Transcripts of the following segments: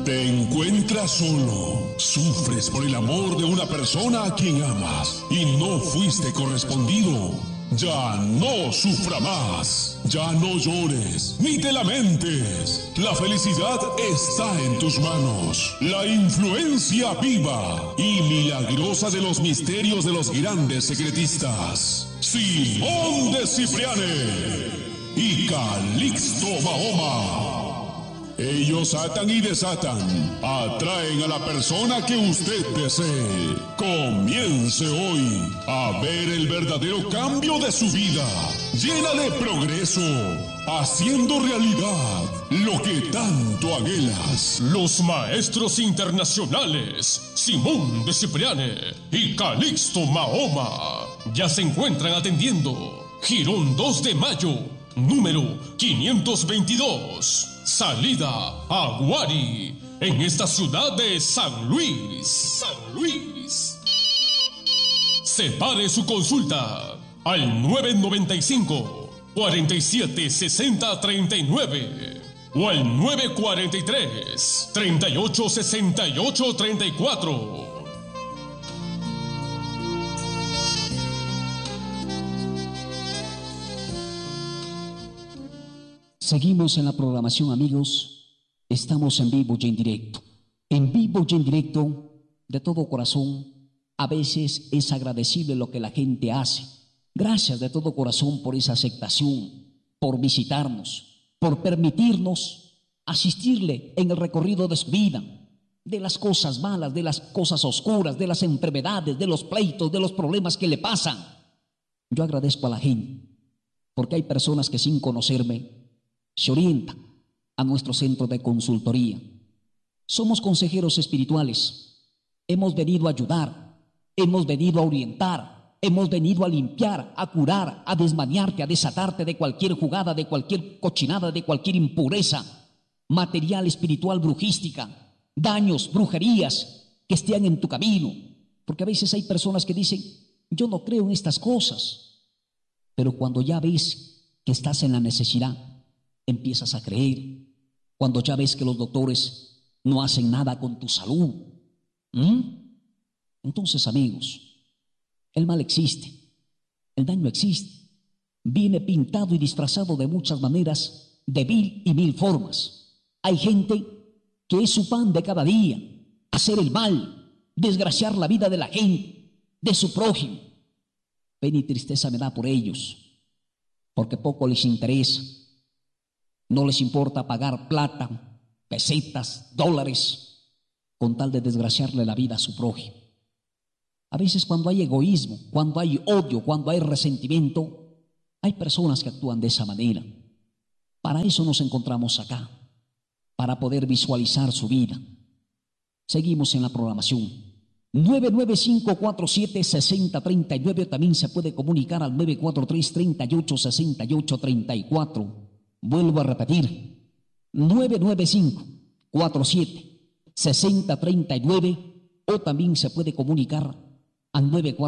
Te encuentras solo, sufres por el amor de una persona a quien amas y no fuiste correspondido. Ya no sufra más, ya no llores, ni te lamentes. La felicidad está en tus manos. La influencia viva y milagrosa de los misterios de los grandes secretistas. Simón de Cipriane y Calixto Mahoma. Ellos atan y desatan, atraen a la persona que usted desee. Comience hoy a ver el verdadero cambio de su vida, llena de progreso, haciendo realidad lo que tanto anhelas. Los maestros internacionales Simón de Cipriane y Calixto Mahoma ya se encuentran atendiendo Jirón 2 de Mayo, número 522. Salida a Guari, en esta ciudad de San Luis. San Luis. Separe su consulta al 995 47 60 39 o al 943 38 68 34. Seguimos en la programación, amigos. Estamos en vivo y en directo. En vivo y en directo, de todo corazón, a veces es agradecible lo que la gente hace. Gracias de todo corazón por esa aceptación, por visitarnos, por permitirnos asistirle en el recorrido de su vida, de las cosas malas, de las cosas oscuras, de las enfermedades, de los pleitos, de los problemas que le pasan. Yo agradezco a la gente, porque hay personas que sin conocerme se orientan a nuestro centro de consultoría. Somos consejeros espirituales. Hemos venido a ayudar, hemos venido a orientar, hemos venido a limpiar, a curar, a desmañarte, a desatarte de cualquier jugada, de cualquier cochinada, de cualquier impureza material, espiritual, brujística, daños, brujerías que estén en tu camino. Porque a veces hay personas que dicen, yo no creo en estas cosas, pero cuando ya ves que estás en la necesidad, empiezas a creer. Cuando ya ves que los doctores no hacen nada con tu salud, entonces, amigos, el mal existe, el daño existe, viene pintado y disfrazado de muchas maneras, de mil y mil formas. Hay gente que es su pan de cada día, hacer el mal, desgraciar la vida de la gente, de su prójimo. Pena y tristeza me da por ellos, porque poco les interesa. No les importa pagar plata, pesetas, dólares, con tal de desgraciarle la vida a su prójimo. A veces cuando hay egoísmo, cuando hay odio, cuando hay resentimiento, hay personas que actúan de esa manera. Para eso nos encontramos acá, para poder visualizar su vida. Seguimos en la programación. 995476039, también se puede comunicar al 943-3868-34. Vuelvo a repetir, 995-47-6039, o también se puede comunicar al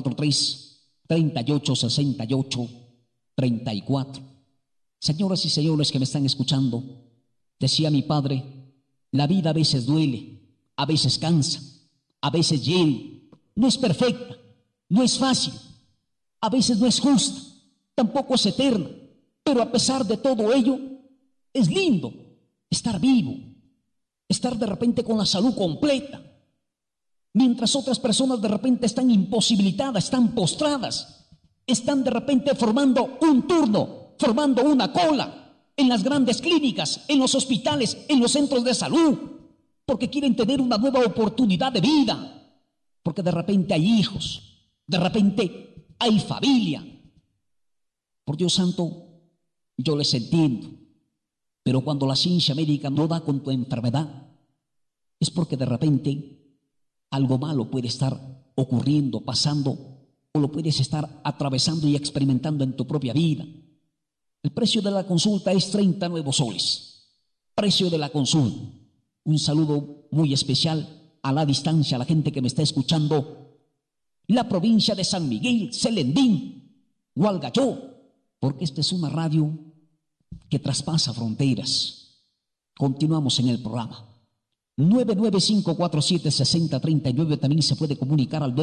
943-3868-34. Señoras y señores que me están escuchando, decía mi padre, la vida a veces duele, a veces cansa, a veces hiere, no es perfecta, no es fácil, a veces no es justa, tampoco es eterna, pero a pesar de todo ello, es lindo estar vivo, estar de repente con la salud completa, mientras otras personas de repente están imposibilitadas, están postradas, están de repente formando un turno, formando una cola en las grandes clínicas, en los hospitales, en los centros de salud, porque quieren tener una nueva oportunidad de vida, porque de repente hay hijos, de repente hay familia. Por Dios santo, yo les entiendo, pero cuando la ciencia médica no da con tu enfermedad, es porque de repente algo malo puede estar ocurriendo, pasando, o lo puedes estar atravesando y experimentando en tu propia vida. El precio de la consulta es 30 nuevos soles. Precio de la consulta. Un saludo muy especial a la distancia a la gente que me está escuchando. La provincia de San Miguel, Celendín, Hualgayó, porque esta es una radio que traspasa fronteras. Continuamos en el programa. 995476039. También se puede comunicar al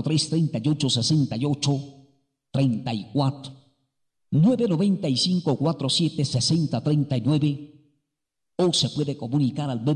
943-3868-34. 995476039. O se puede comunicar al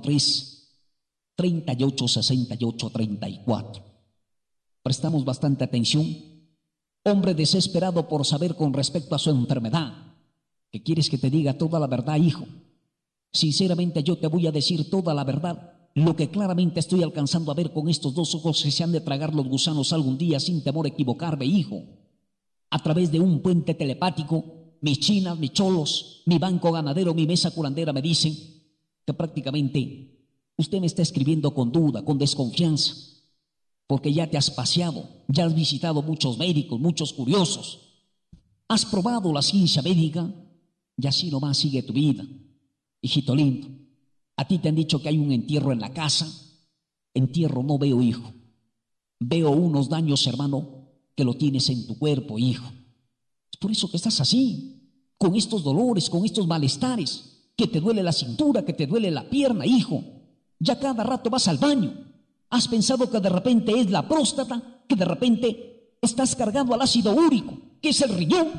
943-3868-34. Prestamos bastante atención. Hombre desesperado por saber con respecto a su enfermedad. ¿Qué quieres que te diga? Toda la verdad, hijo. Sinceramente yo te voy a decir toda la verdad, lo que claramente estoy alcanzando a ver con estos dos ojos que se han de tragar los gusanos algún día sin temor a equivocarme, hijo. A través de un puente telepático, mis chinas, mis cholos, mi banco ganadero, mi mesa curandera me dicen que prácticamente usted me está escribiendo con duda, con desconfianza, porque ya te has paseado, ya has visitado muchos médicos, muchos curiosos, has probado la ciencia médica y así nomás sigue tu vida. Hijito lindo, a ti te han dicho que hay un entierro en la casa. Entierro no veo, hijo. Veo unos daños, hermano, que lo tienes en tu cuerpo, hijo. Es por eso que estás así, con estos dolores, con estos malestares, que te duele la cintura, que te duele la pierna, hijo. Ya cada rato vas al baño. Has pensado que de repente es la próstata, que de repente estás cargado al ácido úrico, que es el riñón.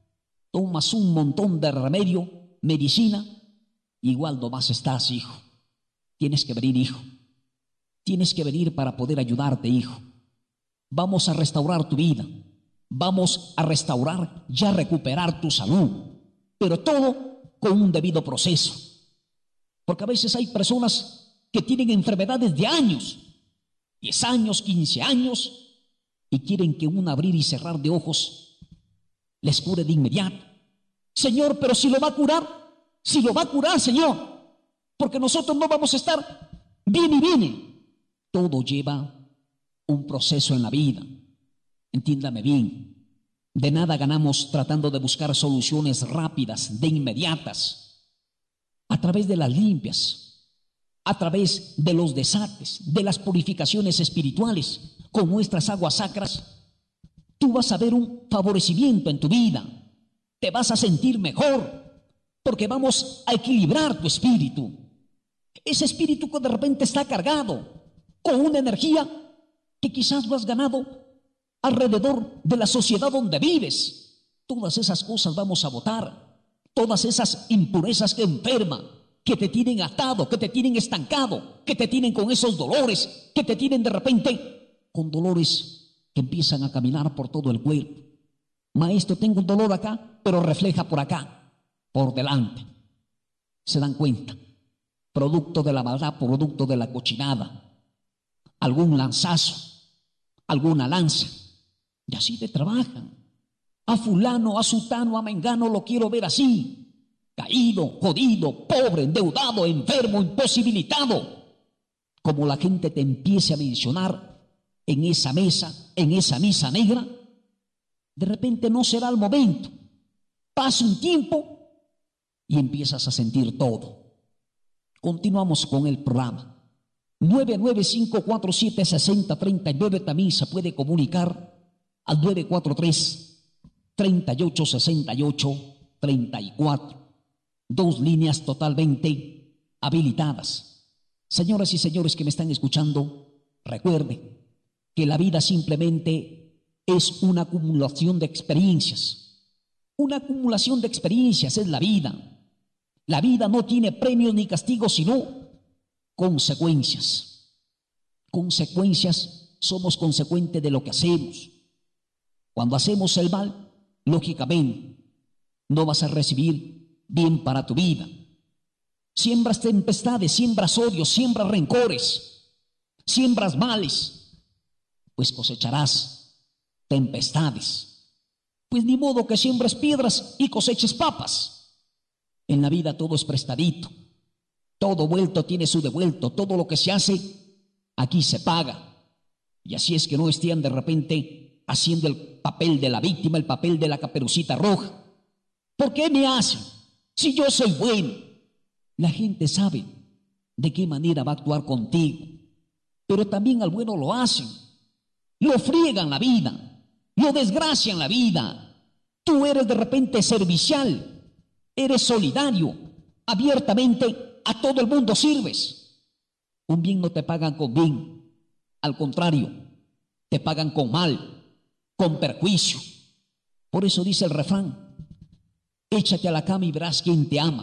Tomas un montón de remedio, medicina, igual nomás estás, hijo. Tienes que venir, hijo. Tienes que venir para poder ayudarte, hijo. Vamos a restaurar tu vida. Vamos a restaurar y a recuperar tu salud. Pero todo con un debido proceso. Porque a veces hay personas que tienen enfermedades de años, 10 años, 15 años, y quieren que un abrir y cerrar de ojos les cure de inmediato. Señor, pero si lo va a curar. Si lo va a curar, Señor, porque nosotros no vamos a estar bien y bien. Todo lleva un proceso en la vida. Entiéndame bien. De nada ganamos tratando de buscar soluciones rápidas, de inmediatas, a través de las limpias, a través de los desates, de las purificaciones espirituales, con nuestras aguas sacras. Tú vas a ver un favorecimiento en tu vida. Te vas a sentir mejor. Porque vamos a equilibrar tu espíritu. Ese espíritu que de repente está cargado con una energía que quizás lo has ganado alrededor de la sociedad donde vives. Todas esas cosas vamos a botar. Todas esas impurezas que enferman, que te tienen atado, que te tienen estancado, que te tienen con esos dolores, que te tienen de repente con dolores que empiezan a caminar por todo el cuerpo. Maestro, tengo un dolor acá, pero refleja por acá. Por delante. Se dan cuenta. Producto de la maldad, producto de la cochinada. Algún lanzazo, alguna lanza. Y así te trabajan. A fulano, a sutano, a mengano lo quiero ver así. Caído, jodido, pobre, endeudado, enfermo, imposibilitado. Como la gente te empiece a mencionar en esa mesa, en esa misa negra, de repente no será el momento. Pasa un tiempo y empiezas a sentir todo. Continuamos con el programa. 995476039. También se puede comunicar al 943-3868-34. Dos líneas totalmente habilitadas. Señoras y señores que me están escuchando, recuerden que la vida simplemente es una acumulación de experiencias. Una acumulación de experiencias es la vida. La vida no tiene premios ni castigos, sino consecuencias. Consecuencias, somos consecuentes de lo que hacemos. Cuando hacemos el mal, lógicamente, no vas a recibir bien para tu vida. Siembras tempestades, siembras odios, siembras rencores, siembras males, pues cosecharás tempestades. Pues ni modo que siembres piedras y coseches papas. En la vida todo es prestadito, todo vuelto tiene su devuelto, todo lo que se hace aquí se paga. Y así es que no estén de repente haciendo el papel de la víctima, el papel de la Caperucita Roja. ¿Por qué me hacen? Si yo soy bueno. La gente sabe de qué manera va a actuar contigo, pero también al bueno lo hacen, lo friegan la vida, lo desgracian la vida. Tú eres de repente servicial, eres solidario, abiertamente a todo el mundo sirves, Un bien no te pagan con bien. Al contrario, te pagan con mal, con perjuicio. Por eso dice el refrán: échate a la cama y verás quién te ama.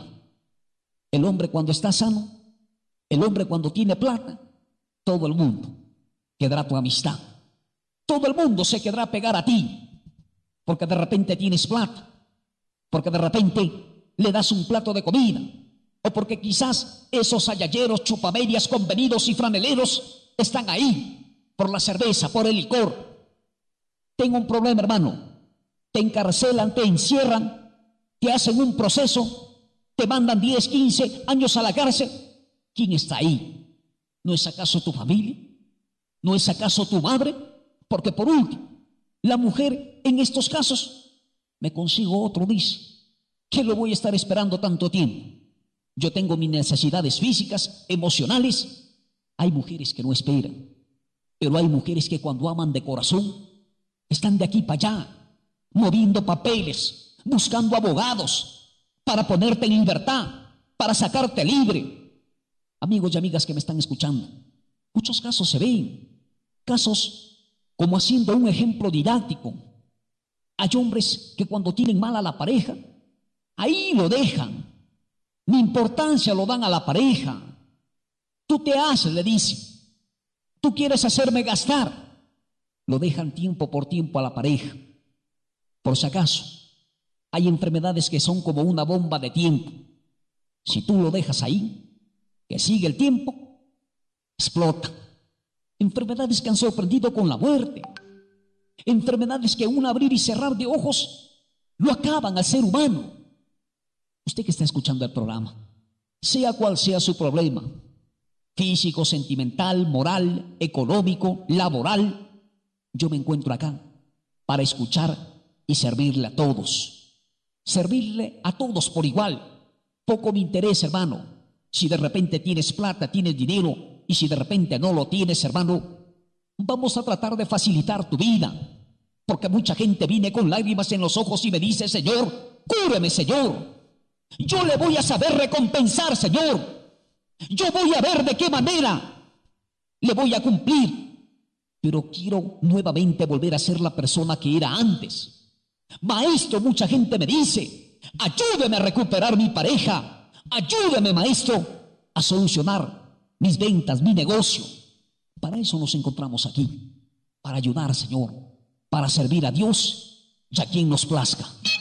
El hombre cuando está sano, el hombre cuando tiene plata, todo el mundo quedará tu amistad. Todo el mundo se quedará a pegar a ti, porque de repente tienes plata, porque de repente le das un plato de comida, o porque quizás esos ayalleros, chupamedias, convenidos y franeleros están ahí por la cerveza, por el licor. Tengo un problema, hermano. Te encarcelan, te encierran, te hacen un proceso, te mandan 10, 15 años a la cárcel. ¿Quién está ahí? ¿No es acaso tu familia? ¿No es acaso tu madre? Porque por último, la mujer en estos casos, me consigo otro, dice, ¿qué lo voy a estar esperando tanto tiempo? Yo tengo mis necesidades físicas, emocionales. Hay mujeres que no esperan, pero hay mujeres que cuando aman de corazón, están de aquí para allá, moviendo papeles, buscando abogados para ponerte en libertad, para sacarte libre. Amigos y amigas que me están escuchando, muchos casos se ven, casos como haciendo un ejemplo didáctico. Hay hombres que cuando tienen mal a la pareja, ahí lo dejan, ni importancia lo dan a la pareja. Tú te haces, le dice, tú quieres hacerme gastar. Lo dejan tiempo por tiempo a la pareja. Por si acaso, hay enfermedades que son como una bomba de tiempo. Si tú lo dejas ahí, que sigue el tiempo, explota. Enfermedades que han sorprendido con la muerte. Enfermedades que un abrir y cerrar de ojos lo acaban al ser humano. Usted que está escuchando el programa, sea cual sea su problema, físico, sentimental, moral, económico, laboral, yo me encuentro acá para escuchar y servirle a todos. Servirle a todos por igual. Poco me interesa, hermano, si de repente tienes plata, tienes dinero, y si de repente no lo tienes, hermano, vamos a tratar de facilitar tu vida. Porque mucha gente viene con lágrimas en los ojos y me dice: Señor, cúreme, Señor. Yo le voy a saber recompensar, Señor. Yo voy a ver de qué manera le voy a cumplir. Pero quiero nuevamente volver a ser la persona que era antes. Maestro, mucha gente me dice: ayúdeme a recuperar mi pareja. Ayúdeme, maestro, a solucionar mis ventas, mi negocio. Para eso nos encontramos aquí. Para ayudar, Señor. Para servir a Dios y a quien nos plazca.